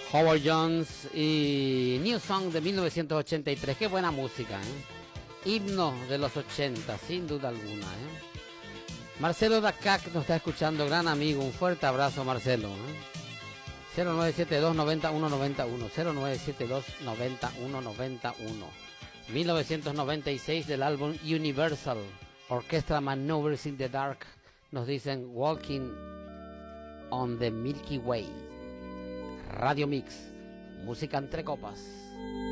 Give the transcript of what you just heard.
Howard Jones y New Song de 1983. Qué buena música, himno de los 80, sin duda alguna, Marcelo Dacac nos está escuchando, gran amigo, un fuerte abrazo, Marcelo. 0972 9191 0972 9191. 1996 del álbum Universal Orchestra Maneuvers in the Dark. Nos dicen Walking on the Milky Way. Radio Mix, música entre copas.